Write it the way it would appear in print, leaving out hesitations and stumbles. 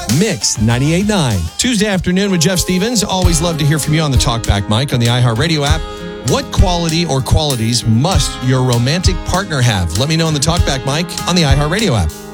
Mix 98.9. Tuesday afternoon with Jeff Stevens. Always love to hear from you on the Talkback mic on the iHeartRadio app. What quality or qualities must your romantic partner have? Let me know on the Talkback mic on the iHeartRadio app.